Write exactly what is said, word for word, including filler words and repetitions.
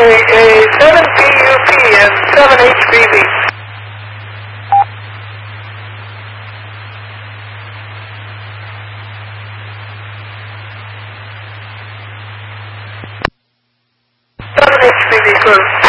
a seven P U P and seven H B V. seven H B V, sir.